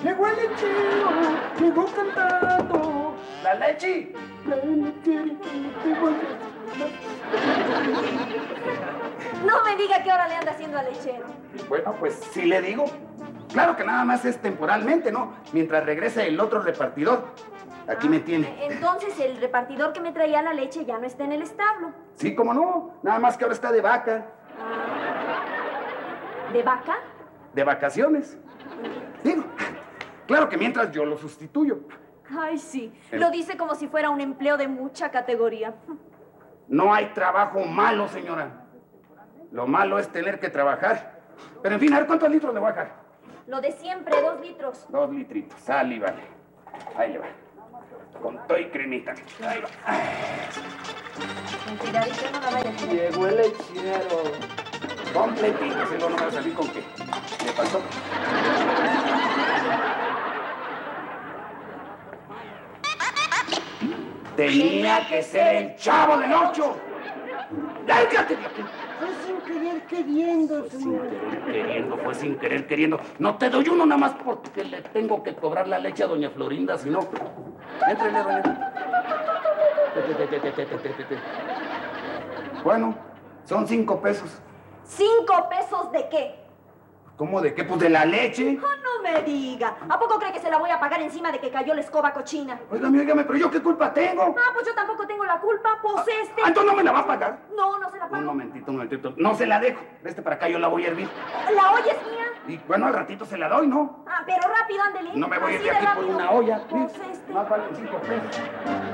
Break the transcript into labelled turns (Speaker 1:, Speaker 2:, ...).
Speaker 1: Llegó el lechero, llegó cantando.
Speaker 2: ¡La leche!
Speaker 3: No me diga que ahora le anda haciendo al lechero.
Speaker 2: Bueno, pues sí le digo. Claro que nada más es temporalmente, ¿no? Mientras regrese el otro repartidor. Aquí me tiene.
Speaker 3: Entonces el repartidor que me traía la leche ya no está en el establo.
Speaker 2: Sí, cómo no. Nada más que ahora está de vaca.
Speaker 3: ¿De vaca?
Speaker 2: De vacaciones. Digo, claro que mientras yo lo sustituyo.
Speaker 3: Ay, sí. Lo dice como si fuera un empleo de mucha categoría.
Speaker 2: No hay trabajo malo, señora. Lo malo es tener que trabajar. Pero en fin, a ver cuántos litros le voy a dejar.
Speaker 3: Lo de siempre, 2 litros.
Speaker 2: 2 litritos. Sal y vale. Ahí le va. Con todo y cremita. Ahí va.
Speaker 3: Con cuidadito, no la vaya a tirar.
Speaker 1: Llegó el lechero.
Speaker 2: Completito, si no, no va a salir con qué. ¿Qué pasó? Tenía que ser el Chavo del 8. ¡Lárgate de aquí!
Speaker 1: Fue sin querer queriendo,
Speaker 2: Sin
Speaker 1: señor.
Speaker 2: querer queriendo, fue sin querer queriendo. No te doy uno nada más porque le tengo que cobrar la leche a doña Florinda, si no... Éntrele, doña. Bueno, son 5 pesos.
Speaker 3: ¿5 pesos de qué?
Speaker 2: ¿Cómo de qué? Pues de la leche.
Speaker 3: Oh, no me diga. ¿A poco cree que se la voy a pagar encima de que cayó la escoba cochina?
Speaker 2: Óigame, pero ¿yo qué culpa tengo?
Speaker 3: Ah, pues yo tampoco tengo la culpa, pues
Speaker 2: Ah, entonces no me la va a pagar.
Speaker 3: No, no se la pago.
Speaker 2: Un momentito. No se la dejo. Veste para acá, yo la voy a hervir.
Speaker 3: ¿La olla es mía?
Speaker 2: Y bueno, al ratito se la doy, ¿no?
Speaker 3: Ah, pero rápido, ándele.
Speaker 2: No me voy a ir
Speaker 3: Así
Speaker 2: de aquí por
Speaker 3: rápido.
Speaker 2: una olla.
Speaker 3: Pues
Speaker 2: Más valen 5 pesos.